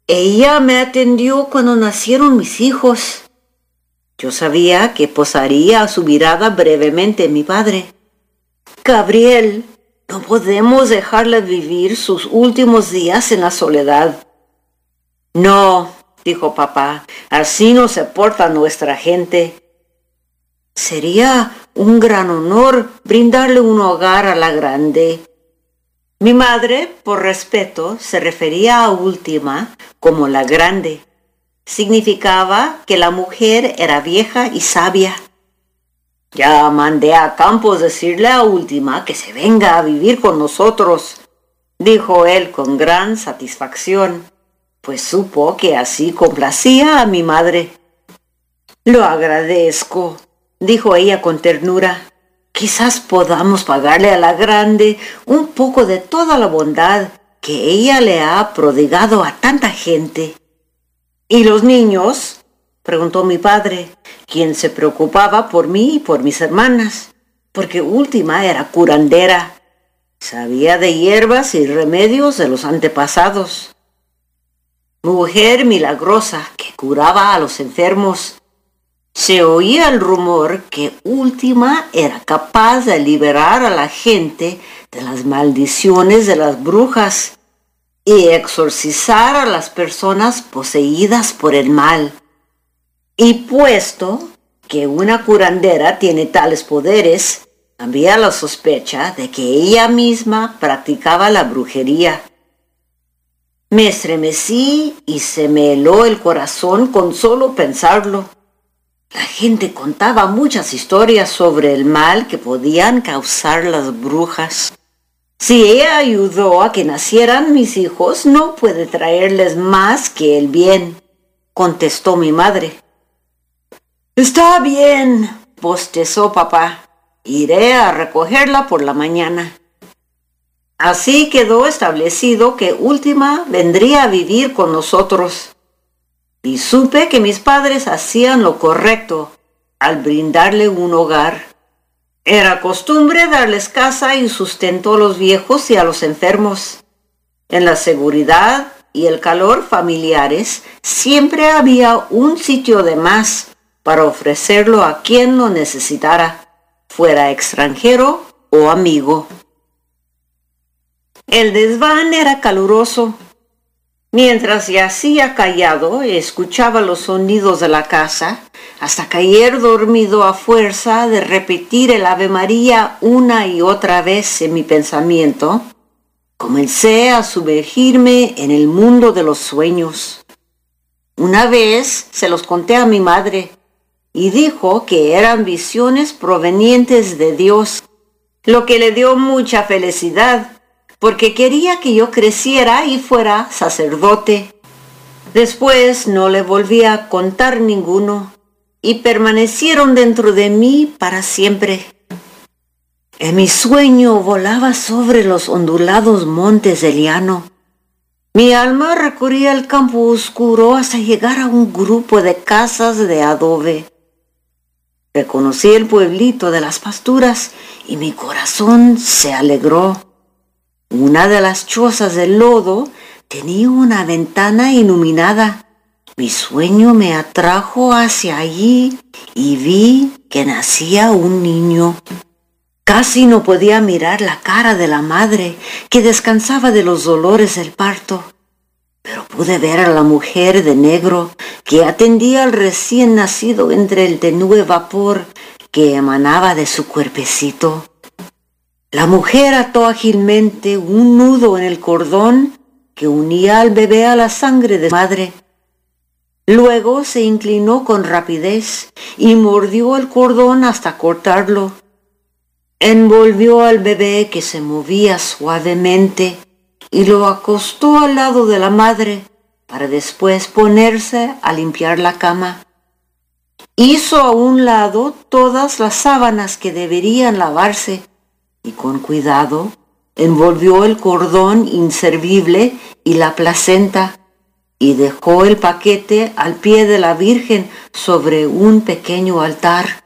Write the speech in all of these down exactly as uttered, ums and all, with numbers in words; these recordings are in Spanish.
Ella me atendió cuando nacieron mis hijos. Yo sabía que posaría su mirada brevemente en mi padre. Gabriel, no podemos dejarla vivir sus últimos días en la soledad. No, dijo papá, así no se porta nuestra gente. Sería un gran honor brindarle un hogar a la grande. Mi madre, por respeto, se refería a Última como la grande. Significaba que la mujer era vieja y sabia. Ya mandé a Campos decirle a Última que se venga a vivir con nosotros, dijo él con gran satisfacción, pues supo que así complacía a mi madre. Lo agradezco, dijo ella con ternura. Quizás podamos pagarle a la grande un poco de toda la bondad que ella le ha prodigado a tanta gente. ¿Y los niños?, preguntó mi padre, quien se preocupaba por mí y por mis hermanas, porque Última era curandera. Sabía de hierbas y remedios de los antepasados. Mujer milagrosa que curaba a los enfermos. Se oía el rumor que Última era capaz de liberar a la gente de las maldiciones de las brujas y exorcizar a las personas poseídas por el mal. Y puesto que una curandera tiene tales poderes, había la sospecha de que ella misma practicaba la brujería. Me estremecí y se me heló el corazón con solo pensarlo. La gente contaba muchas historias sobre el mal que podían causar las brujas. Si ella ayudó a que nacieran mis hijos, no puede traerles más que el bien, contestó mi madre. Está bien, bostezó papá. Iré a recogerla por la mañana. Así quedó establecido que Última vendría a vivir con nosotros. Y supe que mis padres hacían lo correcto al brindarle un hogar. Era costumbre darles casa y sustento a los viejos y a los enfermos. En la seguridad y el calor familiares siempre había un sitio de más para ofrecerlo a quien lo necesitara, fuera extranjero o amigo. El desván era caluroso. Mientras yacía callado, escuchaba los sonidos de la casa, hasta caer dormido a fuerza de repetir el Ave María una y otra vez en mi pensamiento. Comencé a sumergirme en el mundo de los sueños. Una vez se los conté a mi madre, y dijo que eran visiones provenientes de Dios, lo que le dio mucha felicidad, porque quería que yo creciera y fuera sacerdote. Después no le volví a contar ninguno, y permanecieron dentro de mí para siempre. En mi sueño volaba sobre los ondulados montes del llano. Mi alma recorría el campo oscuro hasta llegar a un grupo de casas de adobe. Reconocí el pueblito de las pasturas y mi corazón se alegró. Una de las chozas de lodo tenía una ventana iluminada. Mi sueño me atrajo hacia allí y vi que nacía un niño. Casi no podía mirar la cara de la madre, que descansaba de los dolores del parto, pero pude ver a la mujer de negro que atendía al recién nacido entre el tenue vapor que emanaba de su cuerpecito. La mujer ató ágilmente un nudo en el cordón que unía al bebé a la sangre de su madre. Luego se inclinó con rapidez y mordió el cordón hasta cortarlo. Envolvió al bebé, que se movía suavemente, y lo acostó al lado de la madre para después ponerse a limpiar la cama. Hizo a un lado todas las sábanas que deberían lavarse y con cuidado envolvió el cordón inservible y la placenta y dejó el paquete al pie de la Virgen sobre un pequeño altar.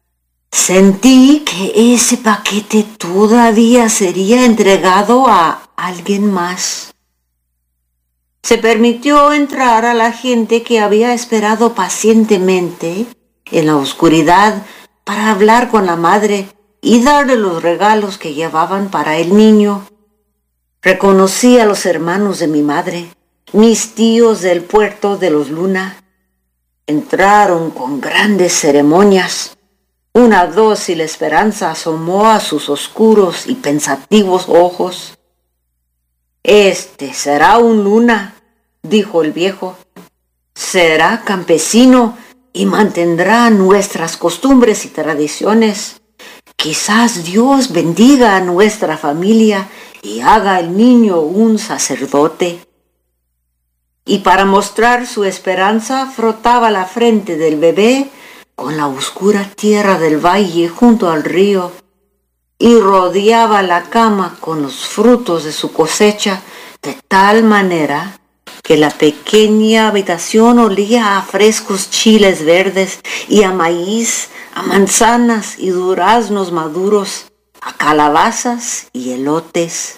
Sentí que ese paquete todavía sería entregado a alguien más. Se permitió entrar a la gente que había esperado pacientemente en la oscuridad para hablar con la madre y darle los regalos que llevaban para el niño. Reconocí a los hermanos de mi madre, mis tíos del puerto de los Luna. Entraron con grandes ceremonias. Una dócil esperanza asomó a sus oscuros y pensativos ojos. «Este será un Luna», dijo el viejo. «Será campesino y mantendrá nuestras costumbres y tradiciones. Quizás Dios bendiga a nuestra familia y haga al niño un sacerdote». Y para mostrar su esperanza frotaba la frente del bebé con la oscura tierra del valle junto al río y rodeaba la cama con los frutos de su cosecha de tal manera que la pequeña habitación olía a frescos chiles verdes y a maíz, a manzanas y duraznos maduros, a calabazas y elotes.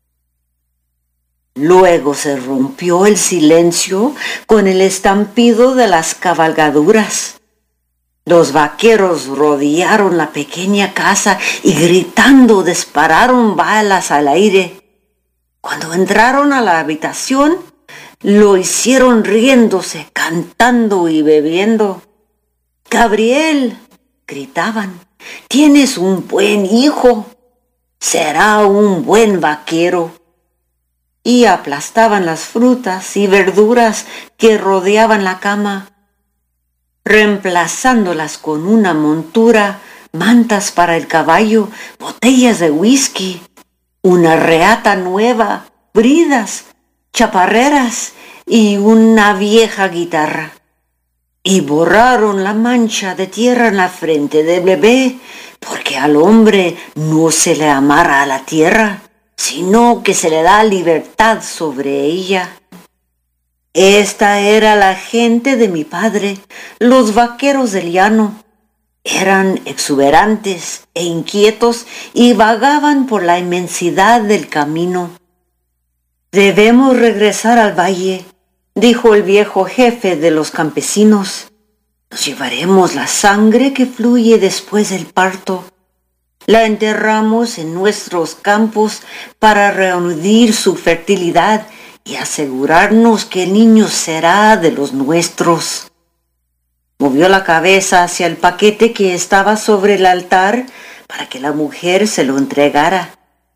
Luego se rompió el silencio con el estampido de las cabalgaduras. Los vaqueros rodearon la pequeña casa y gritando dispararon balas al aire. Cuando entraron a la habitación, lo hicieron riéndose, cantando y bebiendo. «Gabriel», gritaban, «tienes un buen hijo, será un buen vaquero». Y aplastaban las frutas y verduras que rodeaban la cama, reemplazándolas con una montura, mantas para el caballo, botellas de whisky, una reata nueva, bridas, chaparreras y una vieja guitarra. Y borraron la mancha de tierra en la frente del bebé, porque al hombre no se le amarra a la tierra, sino que se le da libertad sobre ella. Esta era la gente de mi padre, los vaqueros del llano. Eran exuberantes e inquietos y vagaban por la inmensidad del camino. «Debemos regresar al valle», dijo el viejo jefe de los campesinos. «Nos llevaremos la sangre que fluye después del parto. La enterramos en nuestros campos para reunir su fertilidad y asegurarnos que el niño será de los nuestros». Movió la cabeza hacia el paquete que estaba sobre el altar para que la mujer se lo entregara.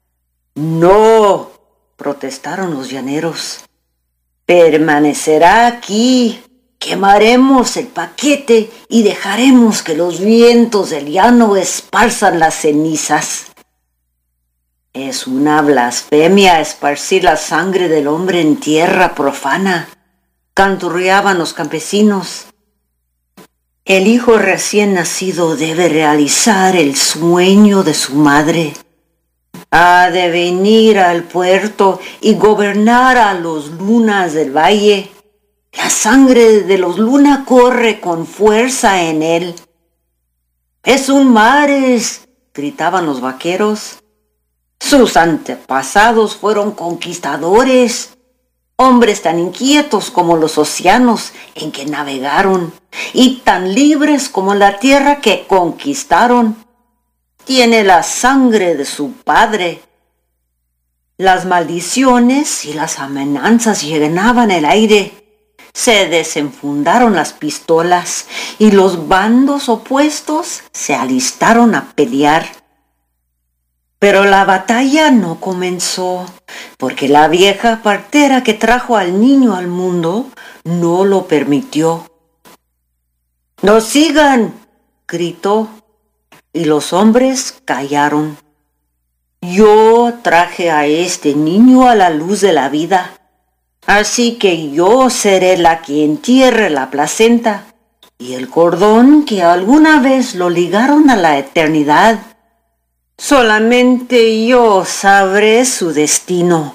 «No», protestaron los llaneros, «permanecerá aquí. Quemaremos el paquete y dejaremos que los vientos del llano esparzan las cenizas». «Es una blasfemia esparcir la sangre del hombre en tierra profana», canturreaban los campesinos. «El hijo recién nacido debe realizar el sueño de su madre. Ha de venir al puerto y gobernar a los Lunas del valle. La sangre de los Luna corre con fuerza en él». «¡Es un mares!», gritaban los vaqueros. «Sus antepasados fueron conquistadores, hombres tan inquietos como los océanos en que navegaron y tan libres como la tierra que conquistaron. Tiene la sangre de su padre». Las maldiciones y las amenazas llenaban el aire. Se desenfundaron las pistolas y los bandos opuestos se alistaron a pelear. Pero la batalla no comenzó, porque la vieja partera que trajo al niño al mundo no lo permitió. «¡No sigan!», gritó, y los hombres callaron. «Yo traje a este niño a la luz de la vida, así que yo seré la que entierre la placenta y el cordón que alguna vez lo ligaron a la eternidad. Solamente yo sabré su destino».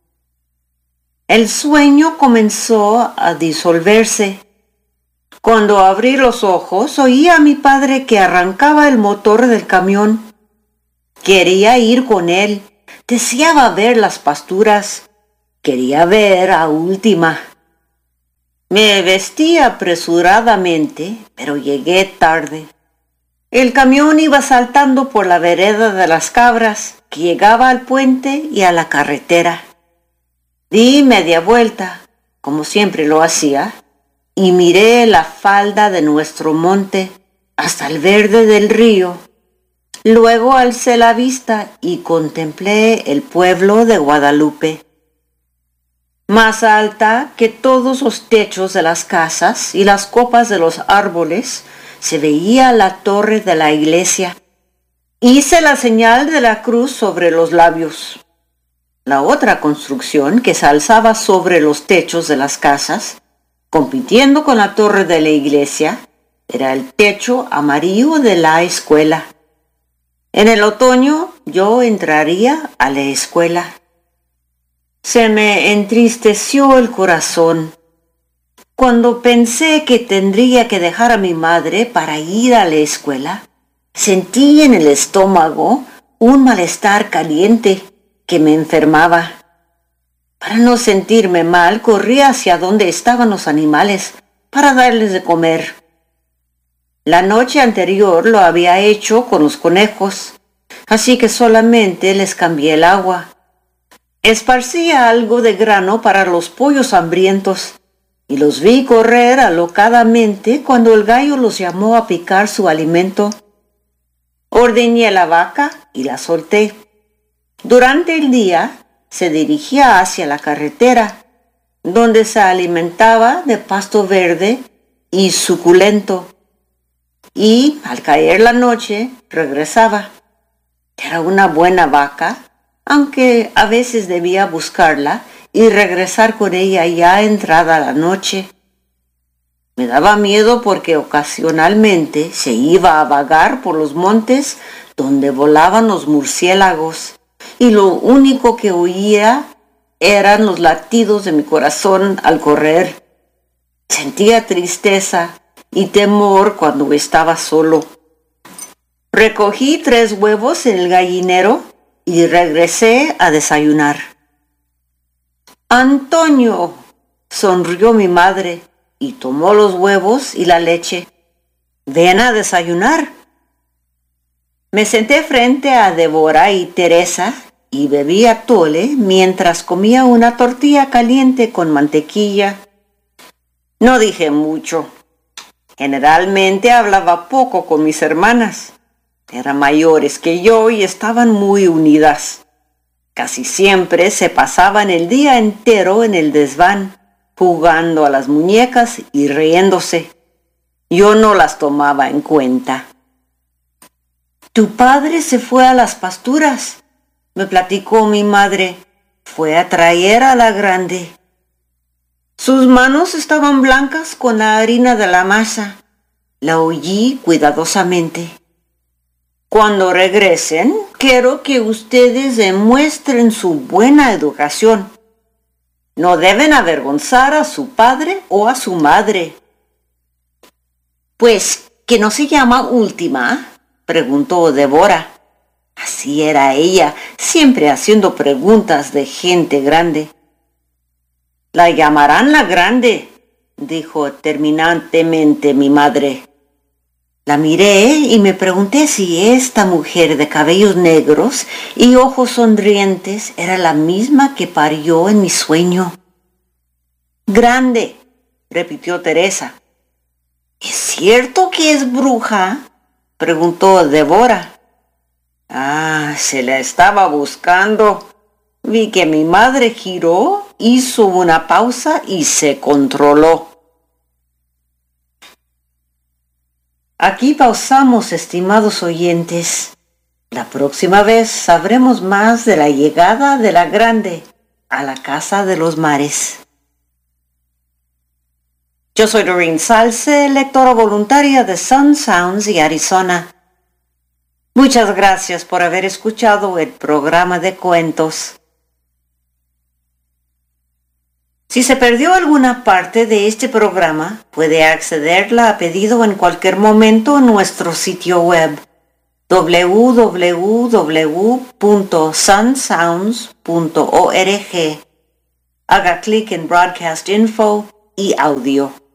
El sueño comenzó a disolverse. Cuando abrí los ojos, oí a mi padre que arrancaba el motor del camión. Quería ir con él, deseaba ver las pasturas, Quería ver a Última. Me vestí apresuradamente, pero llegué tarde. El camión iba saltando por la vereda de las cabras, que llegaba al puente y a la carretera. Di media vuelta, como siempre lo hacía, y miré la falda de nuestro monte hasta el verde del río. Luego alcé la vista y contemplé el pueblo de Guadalupe. Más alta que todos los techos de las casas y las copas de los árboles, se veía la torre de la iglesia. Hice la señal de la cruz sobre los labios. La otra construcción que se alzaba sobre los techos de las casas, compitiendo con la torre de la iglesia, era el techo amarillo de la escuela. En el otoño yo entraría a la escuela. Se me entristeció el corazón cuando pensé que tendría que dejar a mi madre para ir a la escuela. Sentí en el estómago un malestar caliente que me enfermaba. Para no sentirme mal, corrí hacia donde estaban los animales para darles de comer. La noche anterior lo había hecho con los conejos, así que solamente les cambié el agua. Esparcía algo de grano para los pollos hambrientos y los vi correr alocadamente cuando el gallo los llamó a picar su alimento. Ordeñé la vaca y la solté. Durante el día se dirigía hacia la carretera, donde se alimentaba de pasto verde y suculento, y al caer la noche regresaba. Era una buena vaca, aunque a veces debía buscarla y regresar con ella ya entrada la noche. Me daba miedo porque ocasionalmente se iba a vagar por los montes donde volaban los murciélagos, y lo único que oía eran los latidos de mi corazón al correr. Sentía tristeza y temor cuando estaba solo. Recogí tres huevos en el gallinero y regresé a desayunar. ¡Antonio!, sonrió mi madre y tomó los huevos y la leche. «Ven a desayunar». Me senté frente a Débora y Teresa y bebí atole mientras comía una tortilla caliente con mantequilla. No dije mucho. Generalmente hablaba poco con mis hermanas. Eran mayores que yo y estaban muy unidas. Casi siempre se pasaban el día entero en el desván, jugando a las muñecas y riéndose. Yo no las tomaba en cuenta. «Tu padre se fue a las pasturas», me platicó mi madre. «Fue a traer a la grande». Sus manos estaban blancas con la harina de la masa. La oí cuidadosamente. «Cuando regresen, quiero que ustedes demuestren su buena educación. No deben avergonzar a su padre o a su madre». «Pues, ¿que no se llama Última?», preguntó Débora. Así era ella, siempre haciendo preguntas de gente grande. «La llamarán la Grande», dijo terminantemente mi madre. La miré y me pregunté si esta mujer de cabellos negros y ojos sonrientes era la misma que parió en mi sueño. «Grande», repitió Teresa. «¿Es cierto que es bruja?», preguntó Débora. Ah, se la estaba buscando. Vi que mi madre giró, hizo una pausa y se controló. Aquí pausamos, estimados oyentes. La próxima vez sabremos más de la llegada de la Grande a la Casa de los Mares. Yo soy Doreen Salce, lectora voluntaria de Sun Sounds y Arizona. Muchas gracias por haber escuchado el programa de cuentos. Si se perdió alguna parte de este programa, puede accederla a pedido en cualquier momento en nuestro sitio web doble u doble u doble u punto sun sounds punto org. Haga clic en Broadcast Info y Audio.